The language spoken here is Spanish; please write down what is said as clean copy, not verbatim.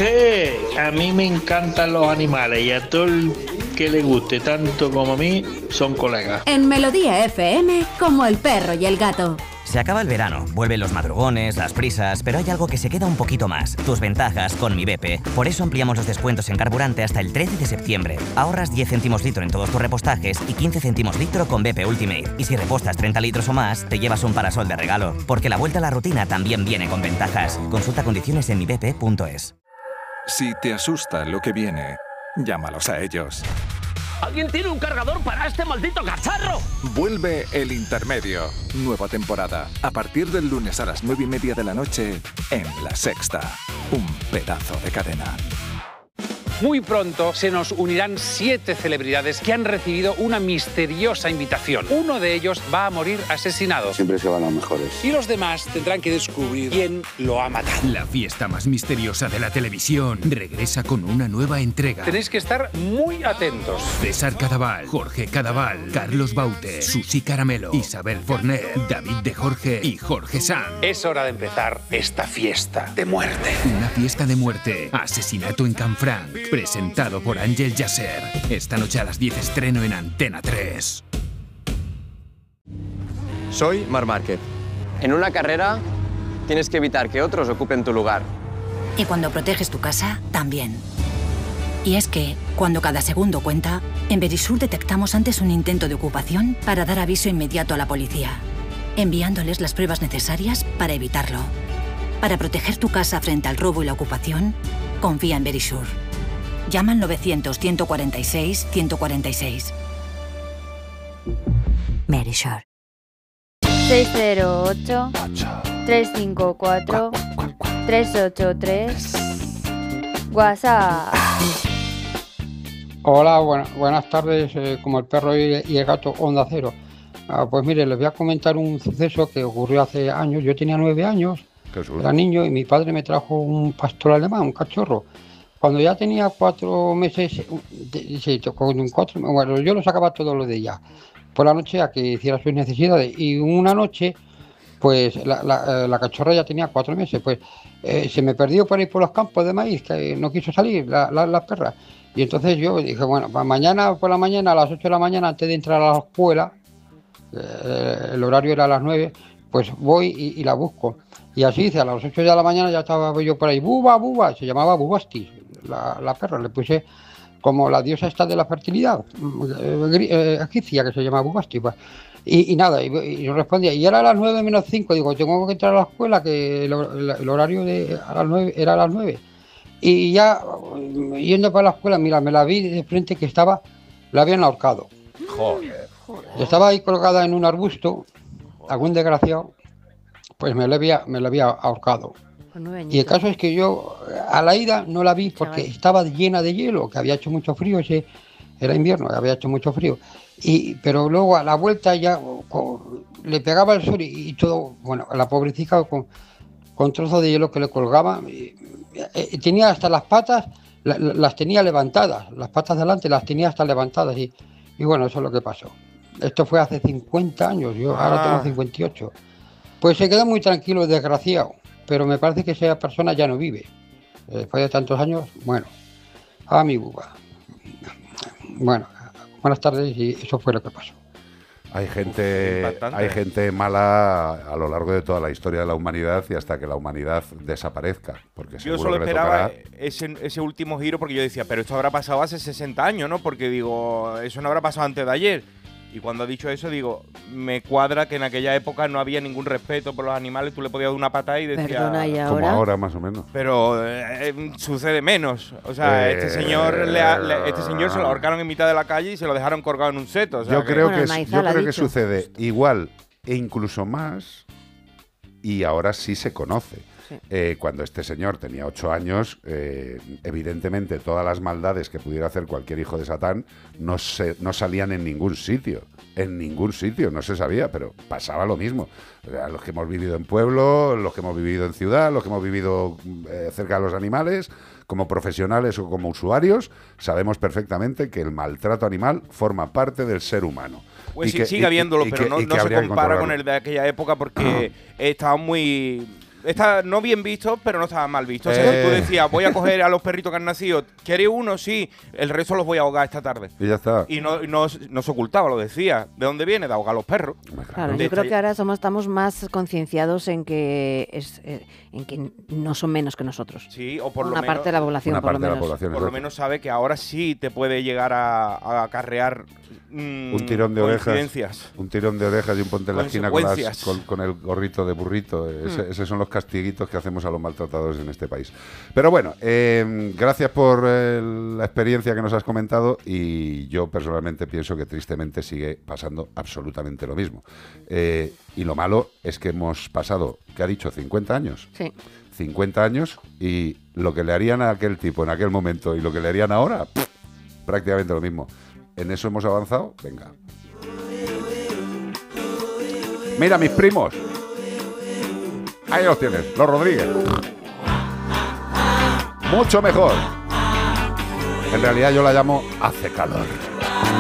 Jorge, a mí me encantan los animales y a todo el que le guste tanto como a mí son colegas. En Melodía FM, como el perro y el gato. Se acaba el verano, vuelven los madrugones, las prisas, pero hay algo que se queda un poquito más. Tus ventajas con Mi BP. Por eso ampliamos los descuentos en carburante hasta el 13 de septiembre. Ahorras 10 céntimos litro en todos tus repostajes y 15 céntimos litro con BP Ultimate. Y si repostas 30 litros o más, te llevas un parasol de regalo. Porque la vuelta a la rutina también viene con ventajas. Consulta condiciones en mibp.es. Si te asusta lo que viene, llámalos a ellos. ¿Alguien tiene un cargador para este maldito cacharro? Vuelve El Intermedio. Nueva temporada. A partir del lunes a las 9:30 de la noche en La Sexta. Un pedazo de cadena. Muy pronto se nos unirán 7 celebridades que han recibido una misteriosa invitación. Uno de ellos va a morir asesinado. Siempre se van los mejores. Y los demás tendrán que descubrir quién lo ha matado. La fiesta más misteriosa de la televisión regresa con una nueva entrega. Tenéis que estar muy atentos. César Cadaval, Jorge Cadaval, Carlos Baute, Susi Caramelo, Isabel Forner, David de Jorge y Jorge Sanz. Es hora de empezar esta fiesta de muerte. Una fiesta de muerte. Asesinato en Canfranc. Presentado por Ángel Yasser. Esta noche a las 10 estreno en Antena 3. Soy Marc Márquez. En una carrera tienes que evitar que otros ocupen tu lugar. Y cuando proteges tu casa, también. Y es que, cuando cada segundo cuenta, en Verisur detectamos antes un intento de ocupación para dar aviso inmediato a la policía, enviándoles las pruebas necesarias para evitarlo. Para proteger tu casa frente al robo y la ocupación, confía en Verisur. Llama al 900-146-146. Verisur. 608-354-383. WhatsApp. Hola, buenas tardes, como el perro y el gato, Onda Cero. Pues mire, les voy a comentar un suceso que ocurrió hace años. Yo tenía 9 años, era niño, y mi padre me trajo un pastor alemán, un cachorro. Cuando ya tenía 4 meses, bueno, yo lo sacaba todos los días, por la noche a que hiciera sus necesidades. Y una noche, pues la cachorra ya tenía 4 meses, pues se me perdió por ahí por los campos de maíz, que no quiso salir la perra. Y entonces yo dije, bueno, mañana por la mañana, a las 8 de la mañana, antes de entrar a la escuela, el horario era a las 9, pues voy y la busco. Y así hice, a las 8 de la mañana ya estaba yo por ahí, buba, se llamaba Bubastis. La perra, le puse como la diosa esta de la fertilidad, egipcia, que se llama Bubasti, pues. Y nada, y no respondía. Y era a las 9 menos 5, digo, tengo que entrar a la escuela, que el horario a las 9 era a las 9. Y ya, yendo para la escuela, mira, me la vi de frente que la habían ahorcado. Joder. Estaba ahí colgada en un arbusto, algún desgraciado, pues me la había ahorcado. Y el caso es que yo a la ida no la vi porque estaba llena de hielo, que había hecho mucho frío, era invierno, había hecho mucho frío. Pero luego a la vuelta ya le pegaba el sol y todo, bueno, la pobrecita con trozos de hielo que le colgaba. Tenía hasta las patas, las tenía levantadas, las patas delante las tenía hasta levantadas y bueno, eso es lo que pasó. Esto fue hace 50 años, yo ahora tengo 58. Pues se quedó muy tranquilo, desgraciado. Pero me parece que esa persona ya no vive. Después de tantos años, bueno, a mi buba. Bueno, buenas tardes y eso fue lo que pasó. Hay gente mala a lo largo de toda la historia de la humanidad y hasta que la humanidad desaparezca. Porque yo solo esperaba ese último giro porque yo decía, pero esto habrá pasado hace 60 años, ¿no? Porque digo, eso no habrá pasado antes de ayer. Y cuando ha dicho eso, digo, me cuadra que en aquella época no había ningún respeto por los animales, tú le podías dar una patada y decía... Perdona, ¿y ahora? Como ahora, más o menos. Pero sucede menos. O sea, este señor se lo ahorcaron en mitad de la calle y se lo dejaron colgado en un seto. O sea, yo creo que sucede igual e incluso más, y ahora sí se conoce. Cuando este señor tenía 8 años, evidentemente todas las maldades que pudiera hacer cualquier hijo de Satán no salían en ningún sitio. En ningún sitio, no se sabía, pero pasaba lo mismo. O sea, los que hemos vivido en pueblo, los que hemos vivido en ciudad, los que hemos vivido cerca de los animales, como profesionales o como usuarios, sabemos perfectamente que el maltrato animal forma parte del ser humano. Pues sí, sigue habiéndolo, pero no se compara con el de aquella época porque estaba muy no bien visto, pero no estaba mal visto. O sea, si tú decías, voy a coger a los perritos que han nacido, ¿quieres uno? Sí, el resto los voy a ahogar esta tarde. Y ya está. Y no se ocultaba, lo decía. ¿De dónde viene? De ahogar a los perros. Claro, yo creo que ahora estamos más concienciados en que no son menos que nosotros. Sí, o por una lo menos, parte de la población, por lo menos. Por lo menos sabe que ahora sí te puede llegar a acarrear un tirón de orejas. Un tirón de orejas y un ponte en la esquina con el gorrito de burrito. Esos son los castiguitos que hacemos a los maltratados en este país. Pero bueno, gracias por la experiencia que nos has comentado, y yo personalmente pienso que tristemente sigue pasando absolutamente lo mismo. Y lo malo es que hemos pasado, ¿qué ha dicho? 50 años. Sí. 50 años, y lo que le harían a aquel tipo en aquel momento y lo que le harían ahora, prácticamente lo mismo. ¿En eso hemos avanzado? Venga. Mira, mis primos. Ahí los tienes, los Rodríguez. Mucho mejor. En realidad yo la llamo Hace Calor.